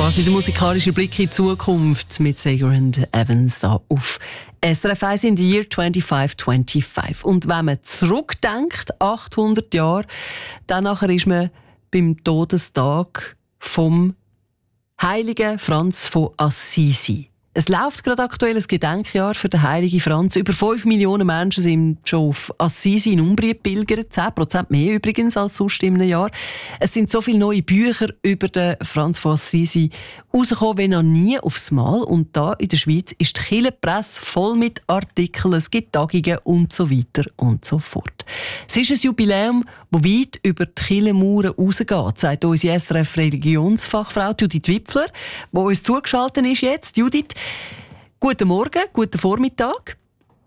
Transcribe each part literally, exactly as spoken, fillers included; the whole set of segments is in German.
quasi der musikalische Blick in die Zukunft mit Sager und Evans da auf S R F eins in the year twenty-five twenty-five. Und wenn man zurückdenkt, achthundert Jahre, dann nachher ist man beim Todestag vom heiligen Franz von Assisi. Es läuft gerade aktuell ein Gedenkjahr für den heiligen Franz. Über fünf Millionen Menschen sind schon auf Assisi in Umbrien pilgert. zehn Prozent mehr übrigens als sonst im Jahr. Es sind so viele neue Bücher über den Franz von Assisi rausgekommen wie noch nie aufs Mal. Und da in der Schweiz ist die Kirchenpresse voll mit Artikeln. Es gibt Tagungen und so weiter und so fort. Es ist ein Jubiläum, das weit über die Kirchenmauern rausgeht, sagt unsere S R F-Religionsfachfrau Judith Wipfler, die uns zugeschaltet ist jetzt. Judith, guten Morgen, guten Vormittag.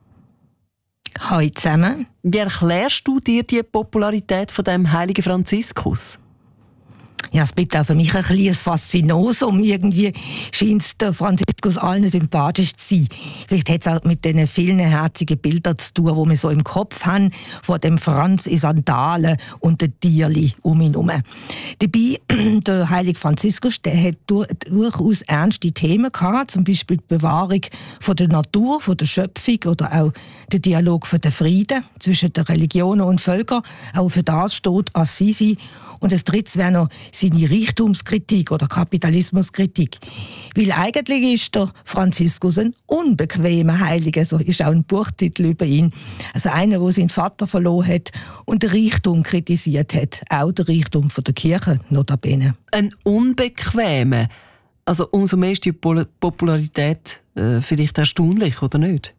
Hallo zusammen. Wie erklärst du dir die Popularität von dem heiligen Franziskus? Ja, es bleibt auch für mich ein kleines Faszinosum. Irgendwie scheint es der Franziskus allen sympathisch zu sein. Vielleicht hat es auch mit diesen vielen herzigen Bildern zu tun, die wir so im Kopf haben, von dem Franz in Sandalen und den Tierli um ihn herum. Dabei, der heilige Franziskus, der hat durchaus ernste Themen gehabt, zum Beispiel die Bewahrung von der Natur, von der Schöpfung oder auch der Dialog für den Frieden zwischen den Religionen und Völkern. Auch für das steht Assisi. Und das dritte wäre noch seine Reichtumskritik oder Kapitalismuskritik. Weil eigentlich ist der Franziskus ein unbequemer Heiliger, so ist auch ein Buchtitel über ihn. Also einer, der seinen Vater verloren hat und den Reichtum kritisiert hat. Auch der Reichtum von der Kirche, notabene. Ein unbequemer. Also umso mehr ist die Popularität äh, vielleicht erstaunlich, oder nicht?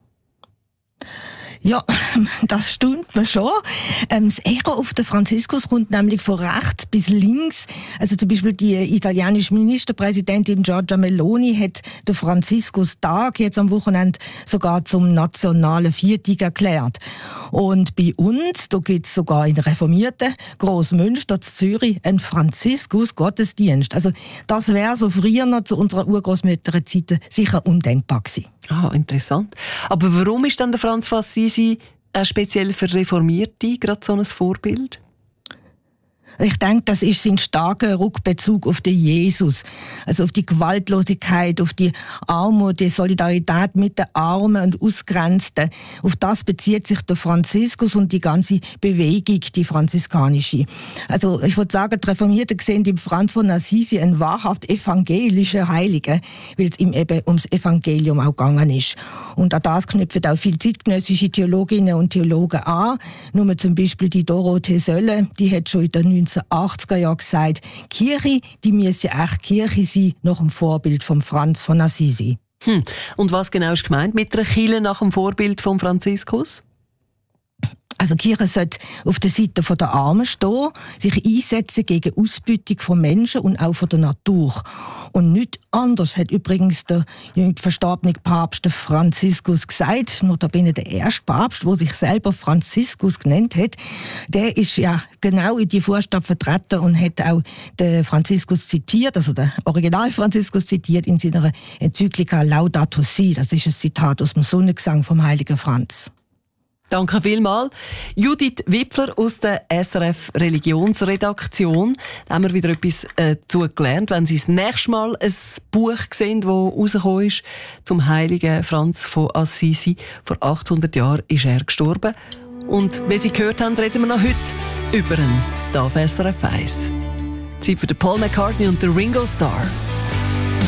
Ja, das stimmt mir schon. Ähm, das Echo auf den Franziskus kommt nämlich von rechts bis links. Also zum Beispiel die italienische Ministerpräsidentin Giorgia Meloni hat den Franziskus-Tag jetzt am Wochenende sogar zum nationalen Viertag erklärt. Und bei uns, da gibt es sogar in reformierten Grossmünster zu Zürich einen Franziskus-Gottesdienst. Also das wäre so früher noch zu unserer Urgroßmütterzeit sicher undenkbar gewesen. Ah, interessant. Aber warum ist dann der Franz von Assisi äh, speziell für Reformierte gerade so ein Vorbild? Ich denke, das ist sein starker Rückbezug auf den Jesus. Also auf die Gewaltlosigkeit, auf die Armut, die Solidarität mit den Armen und Ausgrenzten. Auf das bezieht sich der Franziskus und die ganze Bewegung, die franziskanische. Also ich würde sagen, die Reformierten sehen im Franz von Assisi einen wahrhaft evangelischen Heiligen, weil es ihm eben ums Evangelium auch gegangen ist. Und an das knüpfen auch viele zeitgenössische Theologinnen und Theologen an. Nur zum Beispiel die Dorothee Sölle, die hat schon in den neunzehnhundertachtziger Jahren gesagt, Kirche, die müsse echt Kirche sein, nach dem Vorbild von Franz von Assisi. Hm. Und was genau ist gemeint mit einer Kirche nach dem Vorbild von Franziskus? Also die Kirche sollte auf der Seite der Armen stehen, sich einsetzen gegen Ausbeutung von Menschen und auch von der Natur. Und nicht anders hat übrigens der verstorbene Papst Franziskus gesagt, notabene der erste Papst, der sich selber Franziskus genannt hat, der ist ja genau in die Fußstapfen vertreten und hat auch den Franziskus zitiert, also den Original Franziskus zitiert in seiner Enzyklika Laudato Si. Das ist ein Zitat aus dem Sonnengesang vom heiligen Franz. Danke vielmals. Judith Wipfler aus der S R F Religionsredaktion. Da haben wir wieder etwas äh, zugelernt. Wenn Sie das nächste Mal ein Buch sehen, das rausgekommen ist zum heiligen Franz von Assisi. Vor achthundert Jahren ist er gestorben. Und wie Sie gehört haben, reden wir noch heute über ihn. Hier auf S R F eins. Zeit für den Paul McCartney und den Ringo Starr.